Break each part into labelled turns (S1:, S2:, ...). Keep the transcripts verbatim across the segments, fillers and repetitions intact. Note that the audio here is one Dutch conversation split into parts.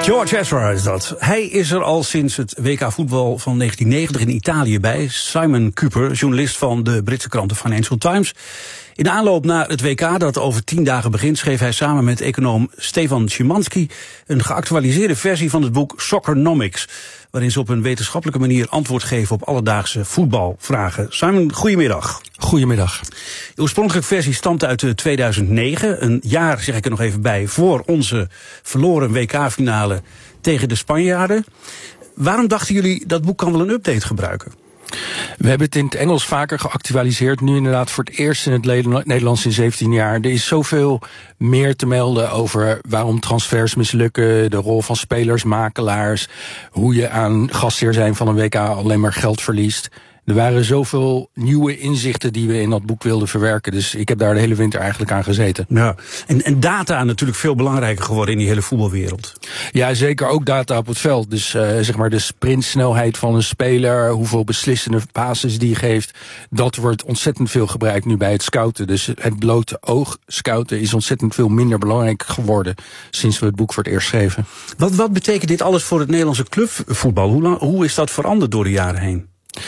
S1: George Ezra is dat. Hij is er al sinds het W K voetbal van negentien negentig in Italië bij. Simon Kuper, journalist van de Britse krant The Financial Times. In de aanloop naar het W K dat over tien dagen begint, schreef hij samen met econoom Stefan Szymanski een geactualiseerde versie van het boek Soccernomics, waarin ze op een wetenschappelijke manier antwoord geven op alledaagse voetbalvragen. Simon, goedemiddag.
S2: Goedemiddag.
S1: De oorspronkelijke versie stamt uit tweeduizend negen. Een jaar, zeg ik er nog even bij, voor onze verloren W K-finale tegen de Spanjaarden. Waarom dachten jullie dat boek kan wel een update gebruiken?
S2: We hebben het in het Engels vaker geactualiseerd. Nu inderdaad voor het eerst in het Nederlands in zeventien jaar. Er is zoveel meer te melden over waarom transfers mislukken, de rol van spelers, makelaars, hoe je aan gastheer zijn van een W K alleen maar geld verliest. Er waren zoveel nieuwe inzichten die we in dat boek wilden verwerken. Dus ik heb daar de hele winter eigenlijk aan gezeten.
S1: Ja, en, en data natuurlijk veel belangrijker geworden in die hele voetbalwereld.
S2: Ja, zeker ook data op het veld. Dus uh, zeg maar de sprintsnelheid van een speler, hoeveel beslissende passes die geeft. Dat wordt ontzettend veel gebruikt nu bij het scouten. Dus het blote oog scouten is ontzettend veel minder belangrijk geworden sinds we het boek voor het eerst schreven.
S1: Wat, wat betekent dit alles voor het Nederlandse clubvoetbal? Hoe, lang, hoe is dat veranderd door de jaren heen?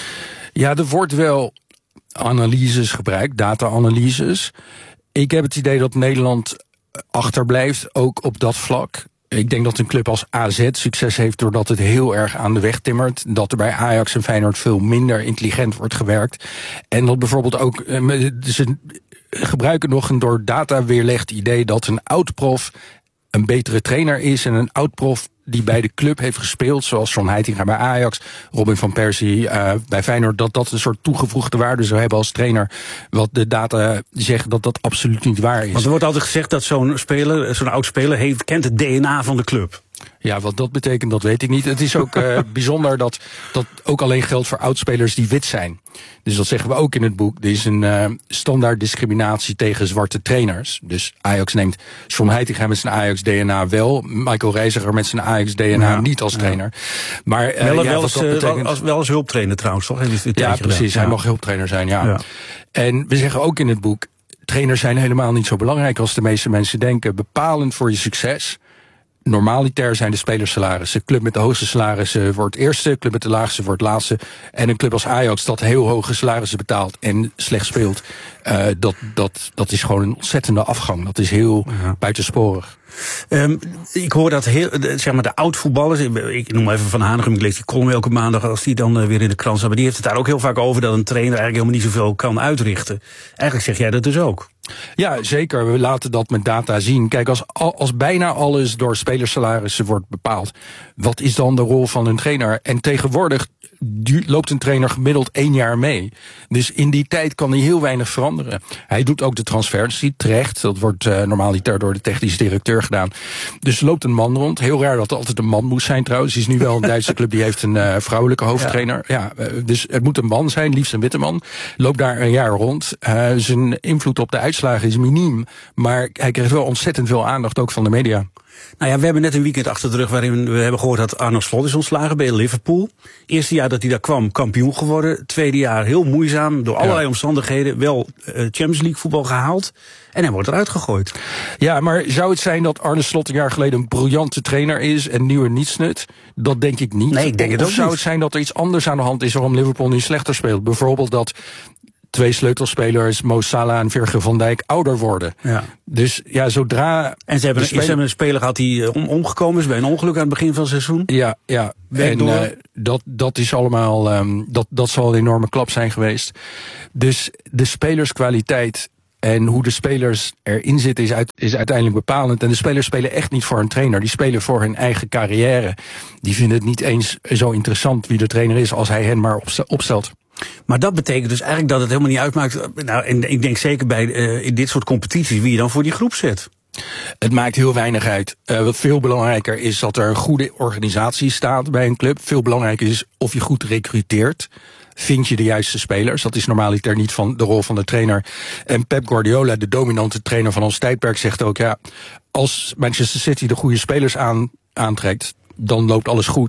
S2: Ja, er wordt wel analyses gebruikt, data-analyses. Ik heb het idee dat Nederland achterblijft, ook op dat vlak. Ik denk dat een club als A Z succes heeft doordat het heel erg aan de weg timmert. Dat er bij Ajax en Feyenoord veel minder intelligent wordt gewerkt. En dat bijvoorbeeld ook, ze gebruiken nog een door data weerlegd idee dat een oud-prof een betere trainer is en een oud-prof die bij de club heeft gespeeld, zoals John Heitinga bij Ajax, Robin van Persie uh, bij Feyenoord, dat dat een soort toegevoegde waarde zou hebben als trainer. Wat de data zeggen dat dat absoluut niet waar is.
S1: Want er wordt altijd gezegd dat zo'n speler, zo'n oud-speler heeft, kent het D N A van de club.
S2: Ja, wat dat betekent, dat weet ik niet. Het is ook uh, bijzonder dat dat ook alleen geldt voor oudspelers die wit zijn. Dus dat zeggen we ook in het boek. Er is een uh, standaard discriminatie tegen zwarte trainers. Dus Ajax neemt John Heitinga met zijn Ajax D N A wel, Michael Reiziger met zijn Ajax D N A ja, niet als trainer. Ja. Maar uh,
S1: wel,
S2: ja,
S1: wel, als,
S2: dat betekent,
S1: als, wel als hulptrainer trouwens, toch?
S2: Ja, precies. Ja. Hij mag hulptrainer zijn, ja. ja. En we zeggen ook in het boek, trainers zijn helemaal niet zo belangrijk als de meeste mensen denken. Bepalend voor je succes, normaliter zijn de spelersalarissen. Club met de hoogste salarissen wordt eerste, club met de laagste wordt laatste. En een club als Ajax dat heel hoge salarissen betaalt en slecht speelt, uh, dat, dat, dat is gewoon een ontzettende afgang. Dat is heel ja. buitensporig.
S1: Um, ik hoor dat heel, zeg maar de oud-voetballers, ik noem even Van Hanegem, ik lees die column elke maandag als die dan uh, weer in de krant staat, maar die heeft het daar ook heel vaak over dat een trainer eigenlijk helemaal niet zoveel kan uitrichten. Eigenlijk zeg jij dat dus ook.
S2: Ja, zeker. We laten dat met data zien. Kijk, als, als bijna alles door spelersalarissen wordt bepaald, wat is dan de rol van een trainer? En tegenwoordig loopt een trainer gemiddeld één jaar mee. Dus in die tijd kan hij heel weinig veranderen. Hij doet ook de transfers, terecht. Dat wordt uh, normaliter door de technische directeur gedaan. Dus loopt een man rond. Heel raar dat er altijd een man moest zijn trouwens. Het is nu wel een Duitse club die heeft een uh, vrouwelijke hoofdtrainer. Ja, ja, dus het moet een man zijn, liefst een witte man. Loopt daar een jaar rond. Uh, zijn invloed op de uitslagen is miniem. Maar hij krijgt wel ontzettend veel aandacht, ook van de media.
S1: Nou ja, we hebben net een weekend achter de rug waarin we hebben gehoord dat Arne Slot is ontslagen bij Liverpool. Eerste jaar dat hij daar kwam, kampioen geworden. Tweede jaar heel moeizaam, door allerlei ja. omstandigheden, wel uh, Champions League voetbal gehaald. En hij wordt eruit gegooid.
S2: Ja, maar zou het zijn dat Arne Slot een jaar geleden een briljante trainer is en nu er niets nut? Dat denk ik niet.
S1: Nee, ik denk het ook
S2: of zou
S1: niet.
S2: het zijn dat er iets anders aan de hand is waarom Liverpool nu slechter speelt? Bijvoorbeeld dat twee sleutelspelers, Mo Salah en Virgil van Dijk, ouder worden.
S1: Ja.
S2: Dus ja, zodra...
S1: En ze hebben,
S2: speler...
S1: ze hebben een speler gehad die om, omgekomen is bij een ongeluk aan het begin van het seizoen.
S2: Ja, ja. En uh, dat, dat is allemaal, um, dat, dat zal een enorme klap zijn geweest. Dus de spelerskwaliteit en hoe de spelers erin zitten is, uit, is uiteindelijk bepalend. En de spelers spelen echt niet voor een trainer. Die spelen voor hun eigen carrière. Die vinden het niet eens zo interessant wie de trainer is als hij hen maar opstelt.
S1: Maar dat betekent dus eigenlijk dat het helemaal niet uitmaakt. Nou, en ik denk zeker bij uh, in dit soort competities wie je dan voor die groep zet.
S2: Het maakt heel weinig uit. Uh, wat veel belangrijker is dat er een goede organisatie staat bij een club. Veel belangrijker is of je goed recruteert. Vind je de juiste spelers? Dat is normaliter niet van de rol van de trainer. En Pep Guardiola, de dominante trainer van ons tijdperk, zegt ook, ja, als Manchester City de goede spelers aan, aantrekt, dan loopt alles goed.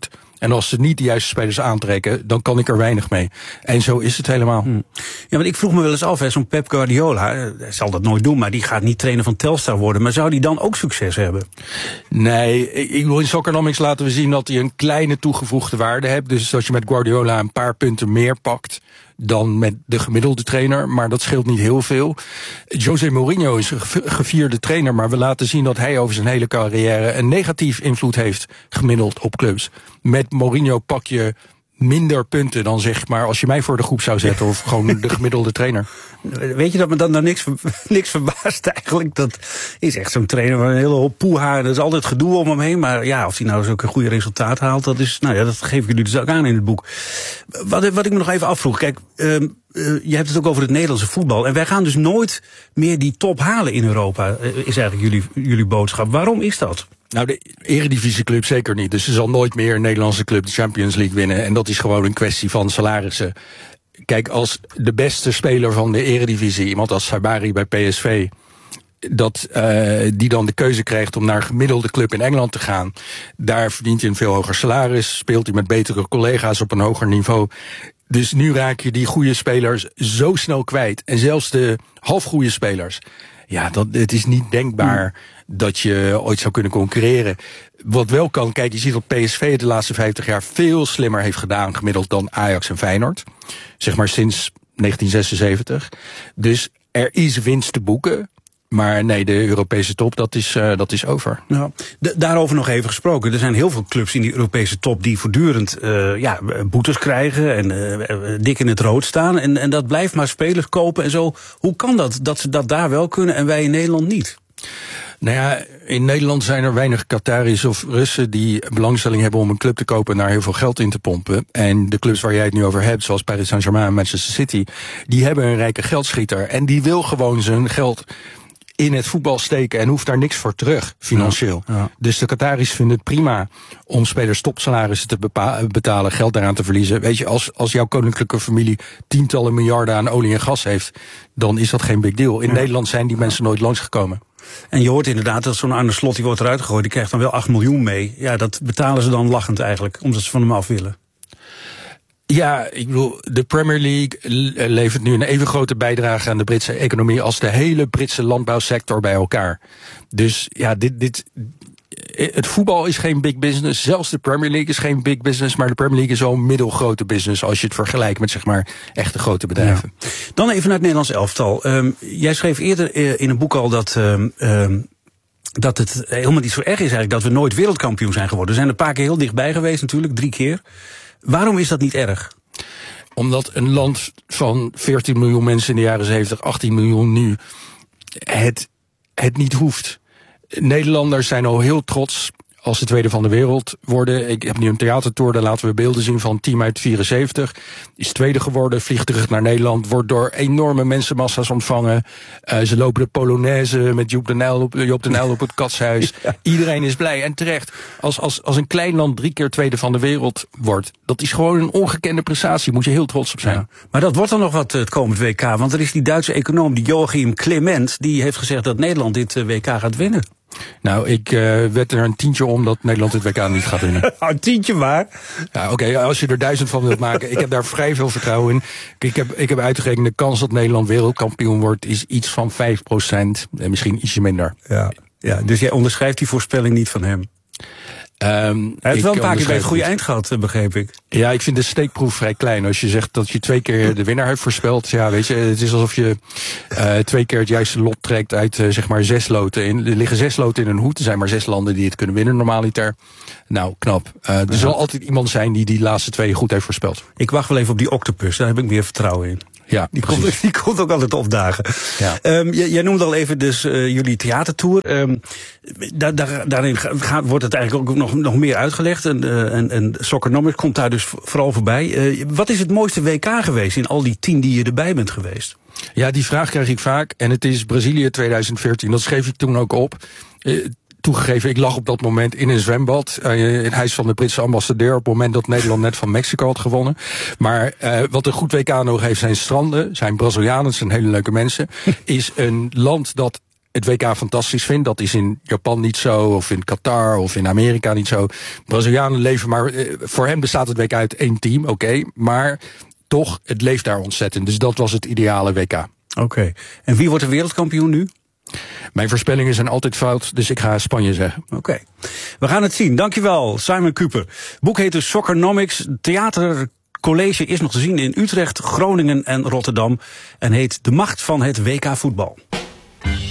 S2: En als ze niet de juiste spelers aantrekken, dan kan ik er weinig mee. En zo is het helemaal.
S1: Hmm. Ja, want ik vroeg me wel eens af, hè, zo'n Pep Guardiola, hij zal dat nooit doen, maar die gaat niet trainer van Telstar worden. Maar zou die dan ook succes hebben?
S2: Nee, ik wil in Soccernomics laten we zien dat hij een kleine toegevoegde waarde heeft. Dus als je met Guardiola een paar punten meer pakt dan met de gemiddelde trainer, maar dat scheelt niet heel veel. José Mourinho is een gevierde trainer, maar we laten zien dat hij over zijn hele carrière een negatief invloed heeft gemiddeld op clubs. Met Mourinho pak je minder punten dan zeg maar als je mij voor de groep zou zetten of gewoon de gemiddelde trainer.
S1: Weet je dat me dan, dan niks, niks verbaast eigenlijk? Dat is echt zo'n trainer met een hele hoop poeha. Er is altijd gedoe om hem heen. Maar ja, of hij nou zulke goede resultaat haalt, dat is, nou ja, dat geef ik jullie dus ook aan in het boek. Wat, wat ik me nog even afvroeg, kijk, uh, uh, je hebt het ook over het Nederlandse voetbal. En wij gaan dus nooit meer die top halen in Europa, uh, is eigenlijk jullie, jullie boodschap. Waarom is dat?
S2: Nou, de eredivisieclub zeker niet. Dus er zal nooit meer een Nederlandse club de Champions League winnen. En dat is gewoon een kwestie van salarissen. Kijk, als de beste speler van de eredivisie, iemand als Sabari bij P S V, dat uh, die dan de keuze krijgt om naar een gemiddelde club in Engeland te gaan, daar verdient hij een veel hoger salaris, speelt hij met betere collega's op een hoger niveau. Dus nu raak je die goede spelers zo snel kwijt. En zelfs de halfgoede spelers. Ja, dat, het is niet denkbaar hmm. dat je ooit zou kunnen concurreren. Wat wel kan, kijk, je ziet dat P S V de laatste vijftig jaar veel slimmer heeft gedaan gemiddeld dan Ajax en Feyenoord. Zeg maar sinds negentien zesenzeventig. Dus er is winst te boeken. Maar nee, de Europese top, dat is, uh, dat is over.
S1: Nou, d- daarover nog even gesproken. Er zijn heel veel clubs in die Europese top die voortdurend uh, ja, boetes krijgen en uh, dik in het rood staan. En, en dat blijft maar spelers kopen en zo. Hoe kan dat, dat ze dat daar wel kunnen en wij in Nederland niet?
S2: Nou ja, in Nederland zijn er weinig Qataris of Russen die belangstelling hebben om een club te kopen en daar heel veel geld in te pompen. En de clubs waar jij het nu over hebt, zoals Paris Saint-Germain en Manchester City, die hebben een rijke geldschieter. En die wil gewoon zijn geld in het voetbal steken en hoeft daar niks voor terug, financieel. Ja, ja. Dus de Qataris vinden het prima om spelers topsalarissen te bepa- betalen, geld daaraan te verliezen. Weet je, als, als jouw koninklijke familie tientallen miljarden aan olie en gas heeft, dan is dat geen big deal. In ja. Nederland zijn die mensen nooit langsgekomen.
S1: En je hoort inderdaad dat zo'n Arne Slot, die wordt eruit gegooid, die krijgt dan wel acht miljoen mee. Ja, dat betalen ze dan lachend eigenlijk, omdat ze van hem af willen.
S2: Ja, ik bedoel, de Premier League levert nu een even grote bijdrage aan de Britse economie als de hele Britse landbouwsector bij elkaar. Dus ja, dit, dit, het voetbal is geen big business. Zelfs de Premier League is geen big business, maar de Premier League is wel een middelgrote business als je het vergelijkt met zeg maar echte grote bedrijven.
S1: Ja. Dan even naar het Nederlands elftal. Um, jij schreef eerder in een boek al dat Um, um, dat het helemaal niet zo erg is eigenlijk dat we nooit wereldkampioen zijn geworden. We zijn een paar keer heel dichtbij geweest natuurlijk, drie keer. Waarom is dat niet erg?
S2: Omdat een land van veertien miljoen mensen in de jaren zeventig, achttien miljoen nu, het, het niet hoeft. Nederlanders zijn al heel trots als ze tweede van de wereld worden. Ik heb nu een theatertour, daar laten we beelden zien van een team uit vierenzeventig. Is tweede geworden, vliegt terug naar Nederland, wordt door enorme mensenmassa's ontvangen. Uh, ze lopen de Polonaise met Joop de Nijl op, Joop de Nijl op het Katshuis. Ja. Iedereen is blij en terecht. Als, als, als een klein land drie keer tweede van de wereld wordt, dat is gewoon een ongekende prestatie. Moet je heel trots op zijn. Ja.
S1: Maar dat wordt dan nog wat het komend W K. Want er is die Duitse econoom, die Joachim Clement, die heeft gezegd dat Nederland dit W K gaat winnen.
S2: Nou, ik uh, wed er een tientje om dat Nederland het W K niet gaat winnen.
S1: Een tientje maar.
S2: Ja, oké, okay, als je er duizend van wilt maken. Ik heb daar vrij veel vertrouwen in. Ik heb, ik heb uitgerekend, de kans dat Nederland wereldkampioen wordt is iets van vijf procent. En misschien ietsje minder.
S1: Ja, ja, dus jij onderschrijft die voorspelling niet van hem? Um, Hij heeft wel een paar keer bij het goede eind gehad, begreep ik.
S2: Ja, ik vind de steekproef vrij klein. Als je zegt dat je twee keer de winnaar hebt voorspeld. Ja, weet je, het is alsof je uh, twee keer het juiste lot trekt uit uh, zeg maar zes loten. In, er liggen zes loten in een hoed. Er zijn maar zes landen die het kunnen winnen normaliter. Nou, knap. Uh, er zal altijd iemand zijn die die laatste twee goed heeft voorspeld.
S1: Ik wacht wel even op die octopus, daar heb ik meer vertrouwen in.
S2: Ja,
S1: die komt, die komt ook altijd opdagen.
S2: Ja.
S1: Um, jij, jij noemde al even dus uh, jullie theatertour. Um, daar, daar, daarin gaat, wordt het eigenlijk ook nog, nog meer uitgelegd. En, uh, en, en Soccernomics komt daar dus vooral voorbij. Uh, wat is het mooiste W K geweest in al die tien die je erbij bent geweest?
S2: Ja, die vraag krijg ik vaak. En het is Brazilië tweeduizend veertien. Dat schreef ik toen ook op. Uh, Toegegeven, ik lag op dat moment in een zwembad uh, in het huis van de Britse ambassadeur op het moment dat Nederland net van Mexico had gewonnen. Maar uh, wat een goed W K nog heeft zijn stranden, zijn Brazilianen, zijn hele leuke mensen. Is een land dat het W K fantastisch vind. Dat is in Japan niet zo, of in Qatar, of in Amerika niet zo. Brazilianen leven maar... Uh, voor hem bestaat het W K uit één team, oké. Okay, maar toch, het leeft daar ontzettend. Dus dat was het ideale W K.
S1: Oké. Okay. En wie wordt de wereldkampioen nu?
S2: Mijn voorspellingen zijn altijd fout, dus ik ga Spanje zeggen.
S1: Oké. Okay. We gaan het zien. Dankjewel, Simon Kuper. Boek heet dus Soccernomics. Theatercollege is nog te zien in Utrecht, Groningen en Rotterdam. En heet De Macht van het W K Voetbal.